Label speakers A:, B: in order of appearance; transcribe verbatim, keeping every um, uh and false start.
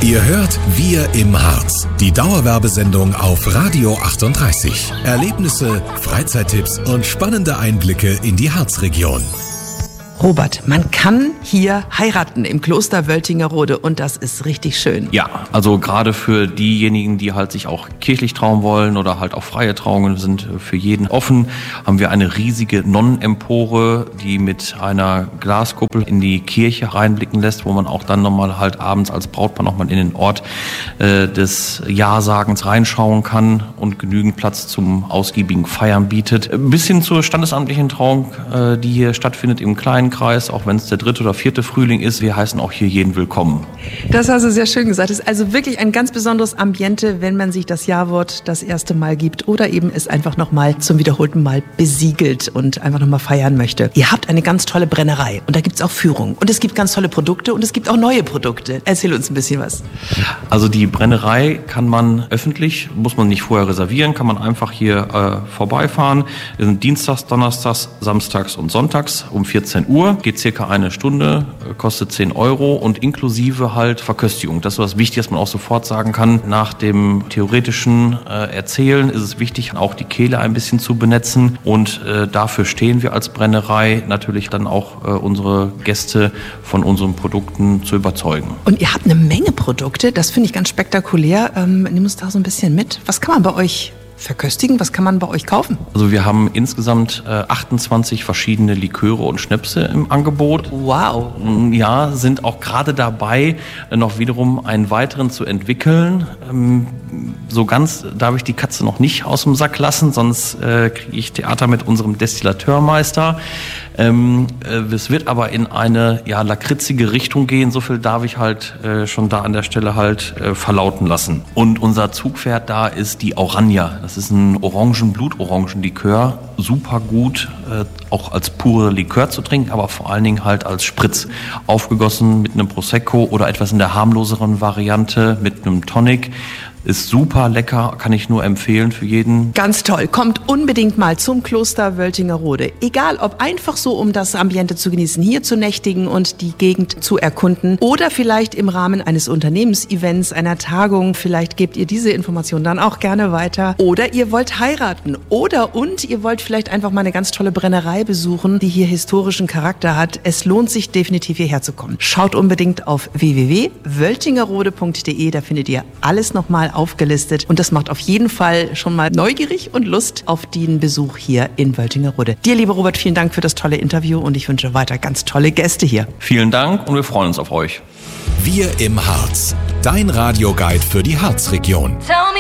A: Ihr hört Wir im Harz, die Dauerwerbesendung auf Radio achtunddreißig. Erlebnisse, Freizeittipps und spannende Einblicke in die Harzregion.
B: Robert, man kann hier heiraten im Kloster Wöltingerode und das ist richtig schön.
C: Ja, also gerade für diejenigen, die halt sich auch kirchlich trauen wollen oder halt auch freie Trauungen sind für jeden offen, haben wir eine riesige Nonnenempore, die mit einer Glaskuppel in die Kirche reinblicken lässt, wo man auch dann nochmal halt abends als Brautpaar nochmal in den Ort äh, des Ja-Sagens reinschauen kann und genügend Platz zum ausgiebigen Feiern bietet. Bis hin zur standesamtlichen Trauung, äh, die hier stattfindet im kleinen Kreis, auch wenn es der dritte oder vierte Frühling ist. Wir heißen auch hier jeden willkommen.
B: Das hast du sehr schön gesagt. Es ist also wirklich ein ganz besonderes Ambiente, wenn man sich das Ja-Wort das erste Mal gibt oder eben es einfach nochmal zum wiederholten Mal besiegelt und einfach nochmal feiern möchte. Ihr habt eine ganz tolle Brennerei und da gibt es auch Führung und es gibt ganz tolle Produkte und es gibt auch neue Produkte. Erzähl uns ein bisschen was.
C: Also die Brennerei kann man öffentlich, muss man nicht vorher reservieren, kann man einfach hier äh, vorbeifahren. Wir sind dienstags, donnerstags, samstags und sonntags um vierzehn Uhr. Geht circa eine Stunde, kostet zehn Euro und inklusive halt Verköstigung. Das ist was wichtig, dass man auch sofort sagen kann. Nach dem theoretischen äh, Erzählen ist es wichtig, auch die Kehle ein bisschen zu benetzen und äh, dafür stehen wir als Brennerei, natürlich dann auch äh, unsere Gäste von unseren Produkten zu überzeugen.
B: Und ihr habt eine Menge Produkte, das finde ich ganz spektakulär. Ähm, nimm uns da so ein bisschen mit. Was kann man bei euch verköstigen? Was kann man bei euch kaufen?
C: Also wir haben insgesamt äh, achtundzwanzig verschiedene Liköre und Schnäpse im Angebot.
B: Wow.
C: Ja, sind auch gerade dabei, äh, noch wiederum einen weiteren zu entwickeln. Ähm, so ganz darf ich die Katze noch nicht aus dem Sack lassen, sonst äh, kriege ich Theater mit unserem Destillateurmeister. Ähm, äh, es wird aber in eine ja, lakritzige Richtung gehen, so viel darf ich halt äh, schon da an der Stelle halt äh, verlauten lassen. Und unser Zugpferd da ist die Oranje. Das ist ein Orangen, Blutorangenlikör, super gut, äh, auch als pure Likör zu trinken, aber vor allen Dingen halt als Spritz. Aufgegossen mit einem Prosecco oder etwas in der harmloseren Variante mit einem Tonic. Ist super lecker, kann ich nur empfehlen für jeden.
B: Ganz toll. Kommt unbedingt mal zum Kloster Wöltingerode. Egal, ob einfach so, um das Ambiente zu genießen, hier zu nächtigen und die Gegend zu erkunden oder vielleicht im Rahmen eines Unternehmensevents, einer Tagung. Vielleicht gebt ihr diese Information dann auch gerne weiter. Oder ihr wollt heiraten. Oder und ihr wollt vielleicht einfach mal eine ganz tolle Brennerei besuchen, die hier historischen Charakter hat. Es lohnt sich definitiv hierher zu kommen. Schaut unbedingt auf w w w punkt wöltingerode punkt d e. Da findet ihr alles nochmal aufgelistet und das macht auf jeden Fall schon mal neugierig und Lust auf den Besuch hier in Wöltingerode. Dir, lieber Robert, vielen Dank für das tolle Interview und ich wünsche weiter ganz tolle Gäste hier.
C: Vielen Dank und wir freuen uns auf euch.
A: Wir im Harz, dein Radioguide für die Harzregion.